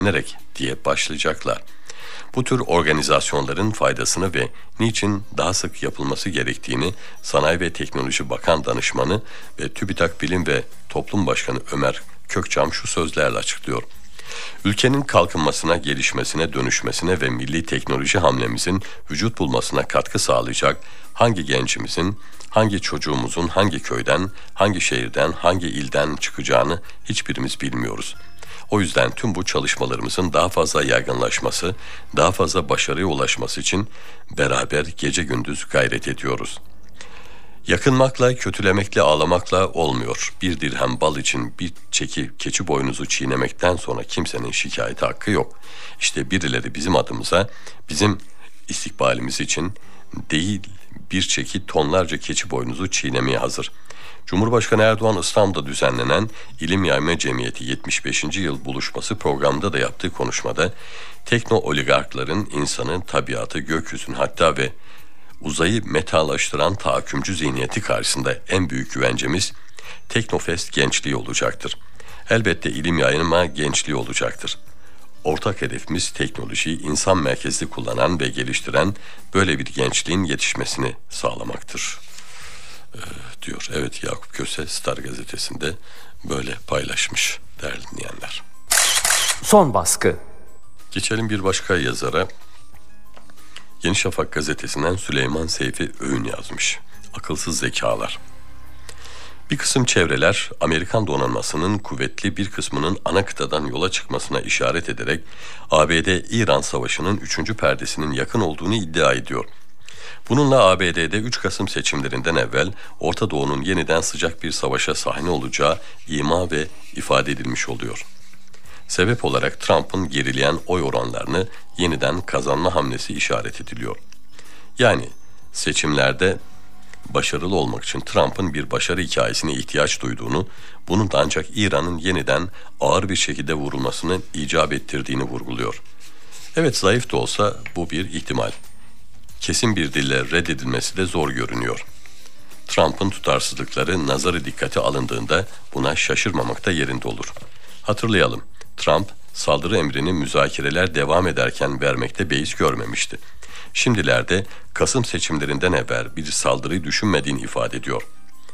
nerek diye başlayacaklar. Bu tür organizasyonların faydasını ve niçin daha sık yapılması gerektiğini Sanayi ve Teknoloji Bakan Danışmanı ve TÜBİTAK Bilim ve Toplum Başkanı Ömer Kökçam şu sözlerle açıklıyor. Ülkenin kalkınmasına, gelişmesine, dönüşmesine ve milli teknoloji hamlemizin vücut bulmasına katkı sağlayacak hangi gencimizin, hangi çocuğumuzun hangi köyden, hangi şehirden, hangi ilden çıkacağını hiçbirimiz bilmiyoruz. O yüzden tüm bu çalışmalarımızın daha fazla yaygınlaşması, daha fazla başarıya ulaşması için beraber gece gündüz gayret ediyoruz. Yakınmakla, kötülemekle, ağlamakla olmuyor. Bir dirhem bal için bir keçi boynuzu çiğnemekten sonra kimsenin şikayeti hakkı yok. İşte birileri bizim adımıza, bizim istikbalimiz için değil bir tonlarca keçi boynuzu çiğnemeye hazır. Cumhurbaşkanı Erdoğan İstanbul'da düzenlenen İlim Yayma Cemiyeti 75. yıl buluşması programında da yaptığı konuşmada tekno oligarkların insanın, tabiatı, gökyüzünü hatta ve uzayı metalaştıran tahakkümcü zihniyeti karşısında en büyük güvencemiz Teknofest gençliği olacaktır. Elbette ilim yayma gençliği olacaktır. Ortak hedefimiz teknolojiyi insan merkezli kullanan ve geliştiren böyle bir gençliğin yetişmesini sağlamaktır. Diyor. Evet, Yakup Köse Star gazetesinde böyle paylaşmış değerli dinleyenler. Son baskı. Geçelim bir başka yazara. Yeni Şafak gazetesinden Süleyman Seyfi Öğün yazmış. Akılsız zekalar. Bir kısım çevreler Amerikan donanmasının kuvvetli bir kısmının ana kıtadan yola çıkmasına işaret ederek ABD-İran savaşının 3. perdesinin yakın olduğunu iddia ediyor. Bununla ABD'de 3 Kasım seçimlerinden evvel Orta Doğu'nun yeniden sıcak bir savaşa sahne olacağı ima ve ifade edilmiş oluyor. Sebep olarak Trump'ın gerileyen oy oranlarını yeniden kazanma hamlesi işaret ediliyor. Yani seçimlerde başarılı olmak için Trump'ın bir başarı hikayesine ihtiyaç duyduğunu, bunun da ancak İran'ın yeniden ağır bir şekilde vurulmasını icap ettirdiğini vurguluyor. Evet, zayıf da olsa bu bir ihtimal. Kesin bir dille reddedilmesi de zor görünüyor. Trump'ın tutarsızlıkları nazarı dikkate alındığında buna şaşırmamak da yerinde olur. Hatırlayalım, Trump saldırı emrini müzakereler devam ederken vermekte beis görmemişti. Şimdilerde Kasım seçimlerinden evvel bir saldırıyı düşünmediğini ifade ediyor.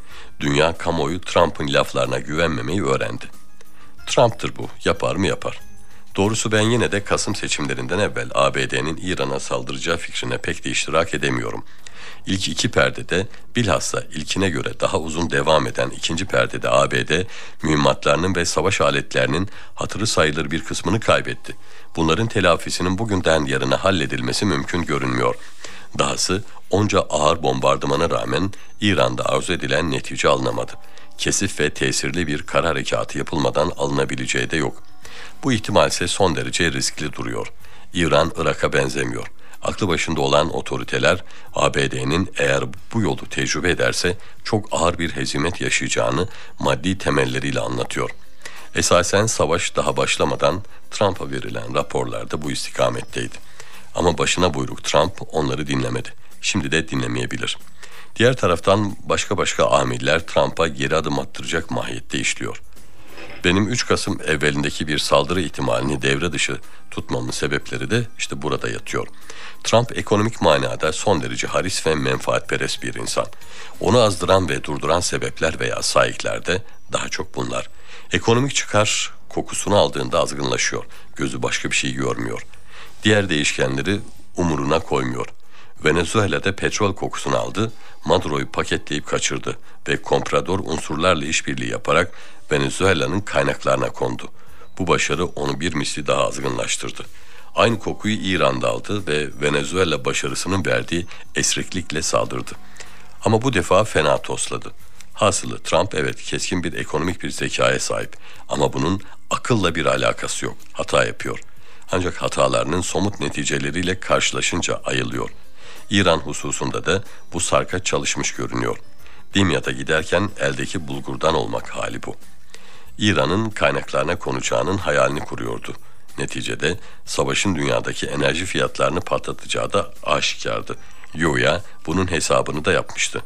Dünya kamuoyu Trump'ın laflarına güvenmemeyi öğrendi. Trump'tır bu, yapar mı yapar. Doğrusu ben yine de Kasım seçimlerinden evvel ABD'nin İran'a saldıracağı fikrine pek de iştirak edemiyorum. İlk 2 perdede, bilhassa ilkine göre daha uzun devam eden 2. perdede ABD mühimmatlarının ve savaş aletlerinin hatırı sayılır bir kısmını kaybetti. Bunların telafisinin bugünden yarına halledilmesi mümkün görünmüyor. Dahası onca ağır bombardımana rağmen İran'da arzu edilen netice alınamadı. Kesif ve tesirli bir kara harekatı yapılmadan alınabileceği de yok. Bu ihtimal ise son derece riskli duruyor. İran, Irak'a benzemiyor. Aklı başında olan otoriteler ABD'nin eğer bu yolu tecrübe ederse çok ağır bir hezimet yaşayacağını maddi temelleriyle anlatıyor. Esasen savaş daha başlamadan Trump'a verilen raporlarda bu istikametteydi. Ama başına buyruk Trump onları dinlemedi. Şimdi de dinlemeyebilir. Diğer taraftan başka amiller Trump'a geri adım attıracak mahiyette işliyor. Benim 3 Kasım evvelindeki bir saldırı ihtimalini devre dışı tutmamın sebepleri de işte burada yatıyor. Trump ekonomik manada son derece haris ve menfaatperest bir insan. Onu azdıran ve durduran sebepler veya sahipler de daha çok bunlar. Ekonomik çıkar kokusunu aldığında azgınlaşıyor. Gözü başka bir şey görmüyor. Diğer değişkenleri umuruna koymuyor. Venezuela'da petrol kokusunu aldı, Maduro'yu paketleyip kaçırdı ve komprador unsurlarla işbirliği yaparak Venezuela'nın kaynaklarına kondu. Bu başarı onu bir misli daha azgınlaştırdı. Aynı kokuyu İran'da aldı ve Venezuela başarısının verdiği esriklikle saldırdı. Ama bu defa fena tosladı. Hasılı Trump evet keskin bir ekonomik bir zekaya sahip ama bunun akılla bir alakası yok. Hata yapıyor. Ancak hatalarının somut neticeleriyle karşılaşınca ayılıyor. İran hususunda da bu sarkaç çalışmış görünüyor. Dimyat'a giderken eldeki bulgurdan olmak hali bu. İran'ın kaynaklarına konacağının hayalini kuruyordu. Neticede savaşın dünyadaki enerji fiyatlarını patlatacağı da aşikardı. Yoya bunun hesabını da yapmıştı.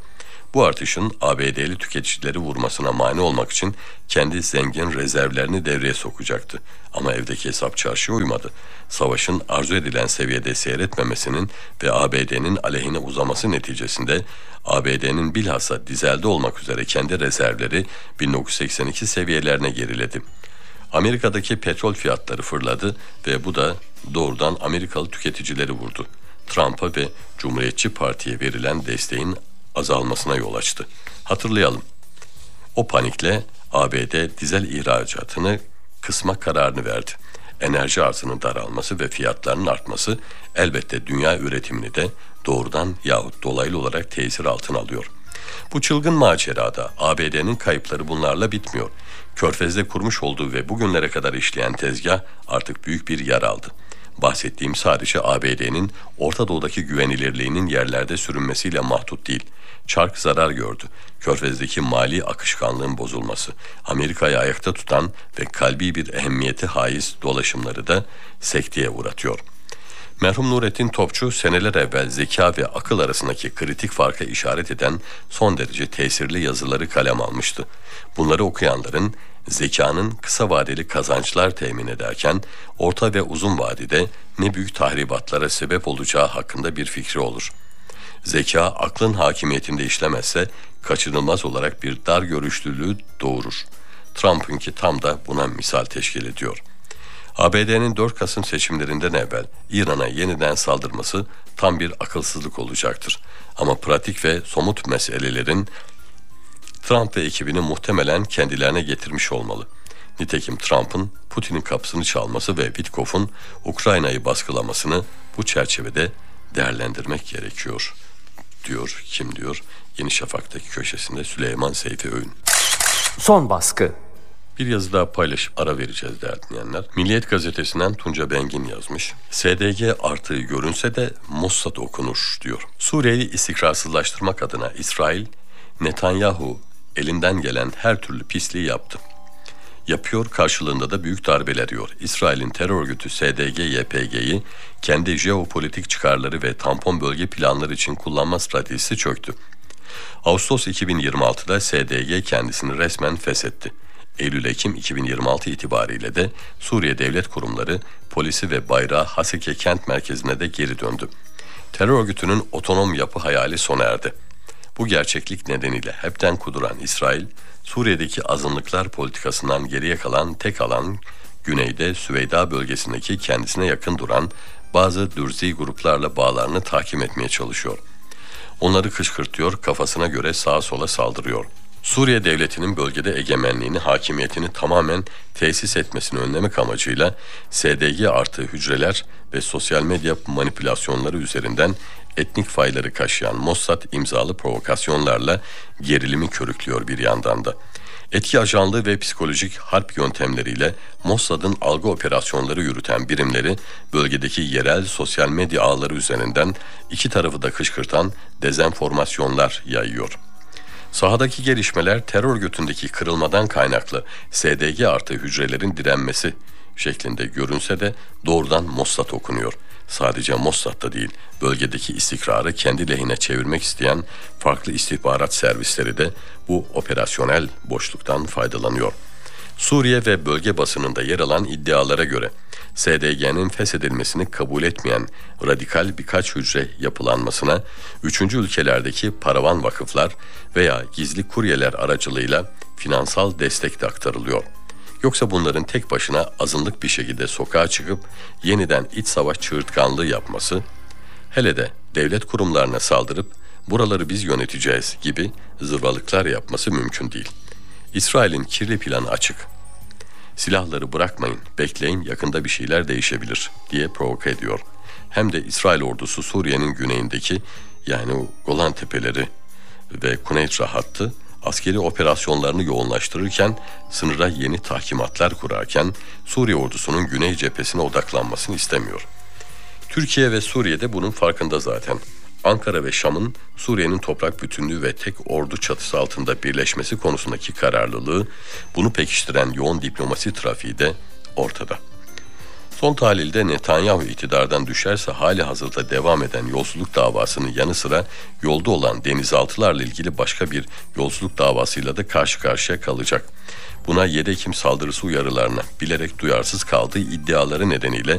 Bu artışın ABD'li tüketicileri vurmasına mani olmak için kendi zengin rezervlerini devreye sokacaktı. Ama evdeki hesap çarşıya uymadı. Savaşın arzu edilen seviyede seyretmemesinin ve ABD'nin aleyhine uzaması neticesinde ABD'nin bilhassa dizelde olmak üzere kendi rezervleri 1982 seviyelerine geriledi. Amerika'daki petrol fiyatları fırladı ve bu da doğrudan Amerikalı tüketicileri vurdu. Trump'a ve Cumhuriyetçi Parti'ye verilen desteğin azalmasına yol açtı. Hatırlayalım. O panikle ABD dizel ihracatını kısma kararını verdi. Enerji arzının daralması ve fiyatlarının artması elbette dünya üretimini de doğrudan yahut dolaylı olarak tesir altına alıyor. Bu çılgın macerada ABD'nin kayıpları bunlarla bitmiyor. Körfez'de kurmuş olduğu ve bugünlere kadar işleyen tezgah artık büyük bir yer aldı. Bahsettiğim sadece ABD'nin Orta Doğu'daki güvenilirliğinin yerlerde sürünmesiyle mahdut değil. Çark zarar gördü. Körfez'deki mali akışkanlığın bozulması, Amerika'yı ayakta tutan ve kalbi bir ehemmiyeti haiz dolaşımları da sekteye uğratıyor. Merhum Nurettin Topçu seneler evvel zeka ve akıl arasındaki kritik farka işaret eden son derece tesirli yazıları kalem almıştı. Bunları okuyanların zekanın kısa vadeli kazançlar temin ederken orta ve uzun vadede ne büyük tahribatlara sebep olacağı hakkında bir fikri olur. Zeka aklın hakimiyetinde işlemezse kaçınılmaz olarak bir dar görüşlülüğü doğurur. Trump'ınki tam da buna misal teşkil ediyor. ABD'nin 4 Kasım seçimlerinden evvel İran'a yeniden saldırması tam bir akılsızlık olacaktır. Ama pratik ve somut meselelerin Trump ve ekibini muhtemelen kendilerine getirmiş olmalı. Nitekim Trump'ın Putin'in kapısını çalması ve Witkoff'un Ukrayna'yı baskılamasını bu çerçevede değerlendirmek gerekiyor. Diyor, kim diyor? Yeni Şafak'taki köşesinde Süleyman Seyfi Öğün. Son baskı. Bir yazı daha paylaşıp ara vereceğiz değerli dinleyenler. Milliyet gazetesinden Tunca Bengin yazmış. SDG artığı görünse de Mossad okunur diyor. Suriye'yi istikrarsızlaştırmak adına İsrail, Netanyahu elinden gelen her türlü pisliği yaptı. Yapıyor, karşılığında da büyük darbeler yiyor. İsrail'in terör örgütü SDG-YPG'yi kendi jeopolitik çıkarları ve tampon bölge planları için kullanma stratejisi çöktü. Ağustos 2026'da SDG kendisini resmen feshetti. Eylül-Ekim 2026 itibariyle de Suriye devlet kurumları, polisi ve bayrağı Haseke kent merkezine de geri döndü. Terör örgütünün otonom yapı hayali sona erdi. Bu gerçeklik nedeniyle hepten kuduran İsrail, Suriye'deki azınlıklar politikasından geriye kalan tek alan, güneyde Süveyda bölgesindeki kendisine yakın duran bazı dürzi gruplarla bağlarını tahkim etmeye çalışıyor. Onları kışkırtıyor, kafasına göre sağa sola saldırıyor. Suriye devletinin bölgede egemenliğini, hakimiyetini tamamen tesis etmesini önlemek amacıyla SDG artı hücreler ve sosyal medya manipülasyonları üzerinden etnik fayları kaşıyan Mossad imzalı provokasyonlarla gerilimi körüklüyor bir yandan da. Etki ajanlığı ve psikolojik harp yöntemleriyle Mossad'ın algı operasyonları yürüten birimleri bölgedeki yerel sosyal medya ağları üzerinden iki tarafı da kışkırtan dezenformasyonlar yayıyor. Sahadaki gelişmeler terör örgütündeki kırılmadan kaynaklı SDG artı hücrelerin direnmesi şeklinde görünse de doğrudan Mossad okunuyor. Sadece Mossad'da değil, bölgedeki istikrarı kendi lehine çevirmek isteyen farklı istihbarat servisleri de bu operasyonel boşluktan faydalanıyor. Suriye ve bölge basınında yer alan iddialara göre SDG'nin feshedilmesini kabul etmeyen radikal birkaç hücre yapılanmasına 3. ülkelerdeki paravan vakıflar veya gizli kuryeler aracılığıyla finansal destek de aktarılıyor. Yoksa bunların tek başına azınlık bir şekilde sokağa çıkıp yeniden iç savaş çığırtkanlığı yapması, hele de devlet kurumlarına saldırıp buraları biz yöneteceğiz gibi zırvalıklar yapması mümkün değil. İsrail'in kirli planı açık. Silahları bırakmayın, bekleyin, yakında bir şeyler değişebilir diye provoke ediyor. Hem de İsrail ordusu Suriye'nin güneyindeki yani o Golan Tepeleri ve Kuneitra hattı askeri operasyonlarını yoğunlaştırırken, sınıra yeni tahkimatlar kurarken Suriye ordusunun güney cephesine odaklanmasını istemiyor. Türkiye ve Suriye de bunun farkında zaten. Ankara ve Şam'ın Suriye'nin toprak bütünlüğü ve tek ordu çatısı altında birleşmesi konusundaki kararlılığı, bunu pekiştiren yoğun diplomasi trafiği de ortada. Son tahlilde Netanyahu iktidardan düşerse hali hazırda devam eden yolsuzluk davasının yanı sıra yolda olan denizaltılarla ilgili başka bir yolsuzluk davasıyla da karşı karşıya kalacak. Buna 7 Ekim saldırısı uyarılarına bilerek duyarsız kaldığı iddiaları nedeniyle